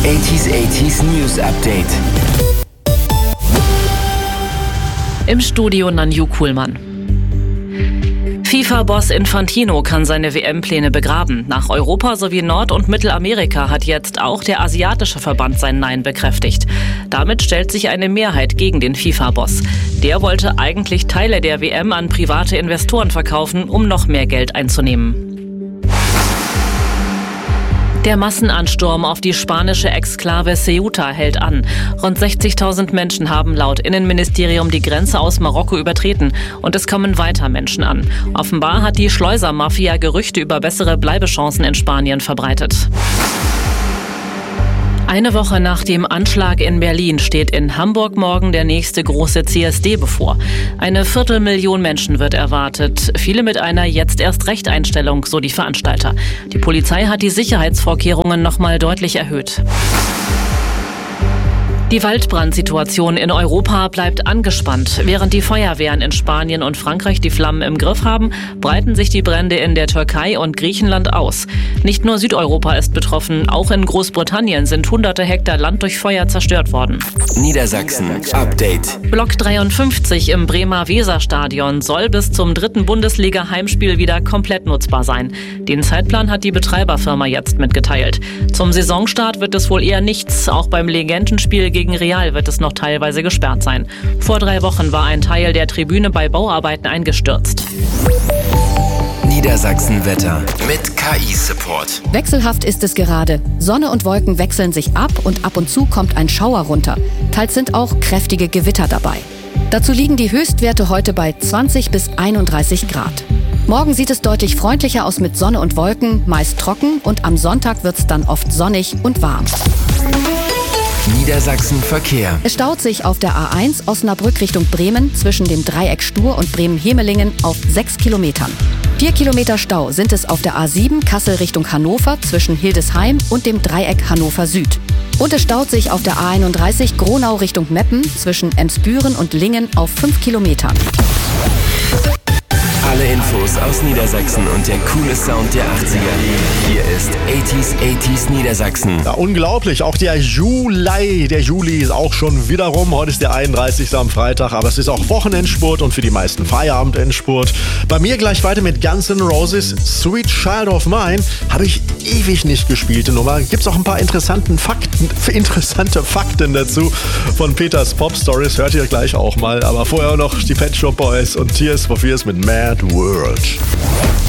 80s News Update. Im Studio Nanju Kuhlmann. FIFA-Boss Infantino kann seine WM-Pläne begraben. Nach Europa sowie Nord- und Mittelamerika hat jetzt auch der asiatische Verband sein Nein bekräftigt. Damit stellt sich eine Mehrheit gegen den FIFA-Boss. Der wollte eigentlich Teile der WM an private Investoren verkaufen, um noch mehr Geld einzunehmen. Der Massenansturm auf die spanische Exklave Ceuta hält an. Rund 60.000 Menschen haben laut Innenministerium die Grenze aus Marokko übertreten und es kommen weiter Menschen an. Offenbar hat die Schleusermafia Gerüchte über bessere Bleibechancen in Spanien verbreitet. Eine Woche nach dem Anschlag in Berlin steht in Hamburg morgen der nächste große CSD bevor. 250.000 Menschen wird erwartet, viele mit einer Jetzt-erst-Recht-Einstellung, so die Veranstalter. Die Polizei hat die Sicherheitsvorkehrungen nochmal deutlich erhöht. Die Waldbrandsituation in Europa bleibt angespannt. Während die Feuerwehren in Spanien und Frankreich die Flammen im Griff haben, breiten sich die Brände in der Türkei und Griechenland aus. Nicht nur Südeuropa ist betroffen, auch in Großbritannien sind hunderte Hektar Land durch Feuer zerstört worden. Niedersachsen Update. Block 53 im Bremer Weserstadion soll bis zum 3. Bundesliga-Heimspiel wieder komplett nutzbar sein. Den Zeitplan hat die Betreiberfirma jetzt mitgeteilt. Zum Saisonstart wird es wohl eher nichts. Auch beim Legendenspiel gegen Real wird es noch teilweise gesperrt sein. Vor 3 Wochen war ein Teil der Tribüne bei Bauarbeiten eingestürzt. Niedersachsen Wetter mit KI-Support. Wechselhaft ist es gerade. Sonne und Wolken wechseln sich ab und zu kommt ein Schauer runter. Teils sind auch kräftige Gewitter dabei. Dazu liegen die Höchstwerte heute bei 20 bis 31 Grad. Morgen sieht es deutlich freundlicher aus mit Sonne und Wolken, meist trocken und am Sonntag wird es dann oft sonnig und warm. Niedersachsen Verkehr. Es staut sich auf der A1 Osnabrück Richtung Bremen zwischen dem Dreieck Stur und Bremen-Hemelingen auf 6 Kilometern. 4 Kilometer Stau sind es auf der A7 Kassel Richtung Hannover zwischen Hildesheim und dem Dreieck Hannover Süd. Und es staut sich auf der A31 Gronau Richtung Meppen zwischen Emsbüren und Lingen auf 5 Kilometern. Alle Infos aus Niedersachsen und der coole Sound der 80er. Hier ist 80s Niedersachsen. Ja, unglaublich. Auch der Juli ist auch schon wieder rum. Heute ist der 31. am Freitag, aber es ist auch Wochenendspurt und für die meisten Feierabendendspurt. Bei mir gleich weiter mit Guns N' Roses. Sweet Child of Mine habe ich ewig nicht gespielt. Nummer. Gibt es auch ein paar interessante Fakten dazu von Peters Pop Stories. Hört ihr gleich auch mal. Aber vorher noch die Pet Shop Boys und Tears for Fears mit Mad World.